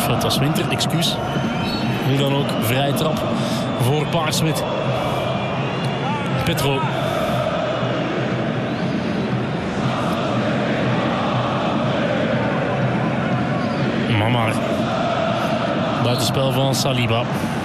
het was winter, excuus. Nu dan ook vrije trap voor Paarswit. Petro. Mamar. Buitenspel van Saliba.